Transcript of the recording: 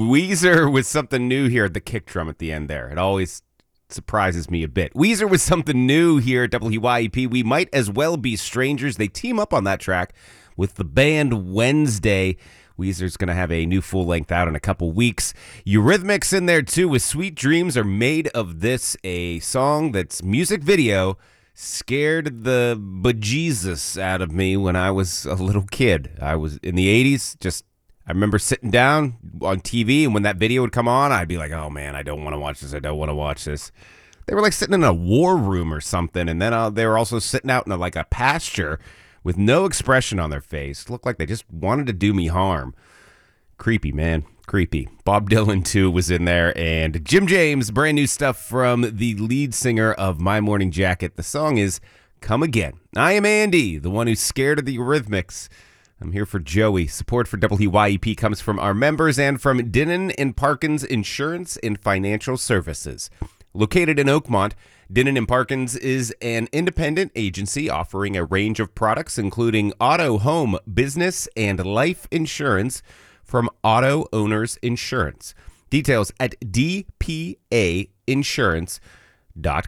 Weezer with something new here at the kick drum at the end there. It always surprises me a bit. Weezer with something new here at WYEP. We Might As Well Be Strangers. They team up on that track with the band Wednesday. Weezer's going to have a new full length out in a couple weeks. Eurythmics in there too with Sweet Dreams Are Made of This, a song that's music video scared the bejesus out of me when I was a little kid. I was in the 80s, I remember sitting down on TV, and when that video would come on, I'd be like, oh man, I don't want to watch this. I don't want to watch this. They were like sitting in a war room or something, and then they were also sitting out in a pasture with no expression on their face. Looked like they just wanted to do me harm. Creepy, man. Creepy. Bob Dylan, too, was in there. And Jim James, brand new stuff from the lead singer of My Morning Jacket. The song is Come Again. I am Andy, the one who's scared of the Eurythmics. I'm here for Joey. Support for WYEP comes from our members and from Dinnan and Parkins Insurance and Financial Services. Located in Oakmont, Dinnan & Parkins is an independent agency offering a range of products including auto, home, business, and life insurance from Auto Owners Insurance. Details at dpainsurance.com.